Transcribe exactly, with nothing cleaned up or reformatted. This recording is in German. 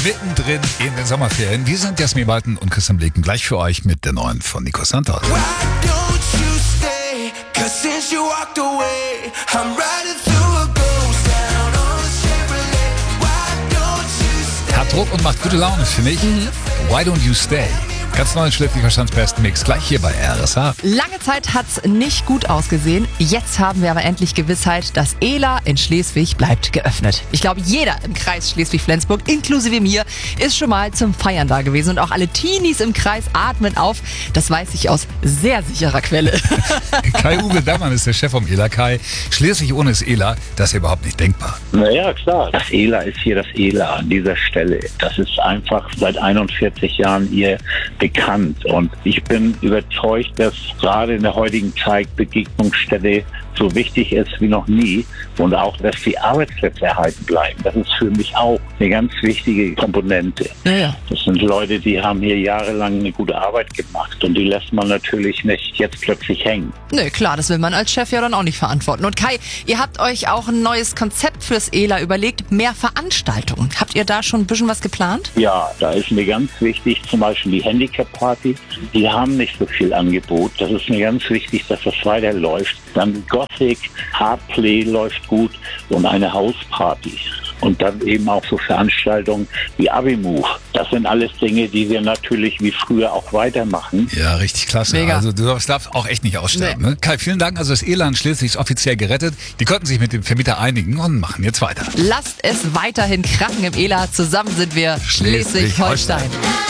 mittendrin in den Sommerferien. Wir sind Jasmin Walten und Christian Bleken gleich für euch mit der neuen von Nico Santos. Hat Druck und macht gute Laune, finde ich. Mhm. Why don't you stay? Ganz neuen Schleswig-Holsteins-Besten Mix gleich hier bei R S H. Lange Zeit hat's nicht gut ausgesehen. Jetzt haben wir aber endlich Gewissheit, das E L A in Schleswig bleibt geöffnet. Ich glaube, jeder im Kreis Schleswig-Flensburg, inklusive mir, ist schon mal zum Feiern da gewesen. Und auch alle Teenies im Kreis atmen auf. Das weiß ich aus sehr sicherer Quelle. Kai-Uwe Dammann ist der Chef vom E L A. Kai, Schleswig ohne das E L A, das ist ja überhaupt nicht denkbar. Naja, klar. Das E L A ist hier das E L A an dieser Stelle. Das ist einfach seit einundvierzig Jahren hier bekannt. Und ich bin überzeugt, dass gerade in der heutigen Zeit Begegnungsstätte so wichtig ist wie noch nie und auch, dass die Arbeitsplätze erhalten bleiben. Das ist für mich auch eine ganz wichtige Komponente. Ja, ja. Das sind Leute, die haben hier jahrelang eine gute Arbeit gemacht und die lässt man natürlich nicht jetzt plötzlich hängen. Nö, klar, das will man als Chef ja dann auch nicht verantworten. Und Kai, ihr habt euch auch ein neues Konzept fürs E L A überlegt, mehr Veranstaltungen. Habt ihr da schon ein bisschen was geplant? Ja, da ist mir ganz wichtig, zum Beispiel die Handicap-Party. Die haben nicht so viel Angebot. Das ist mir ganz wichtig, dass das weiterläuft. Dann Gothic, Hardplay läuft gut und eine Hausparty. Und dann eben auch so Veranstaltungen wie Abi-Move. Das sind alles Dinge, die wir natürlich wie früher auch weitermachen. Ja, richtig klasse. Mega. Also du darfst auch echt nicht aussterben. Nee. Ne? Kai, vielen Dank. Also das E L A in Schleswig ist offiziell gerettet. Die konnten sich mit dem Vermieter einigen und machen jetzt weiter. Lasst es weiterhin krachen im E L A. Zusammen sind wir Schleswig-Holstein. Schleswig-Holstein.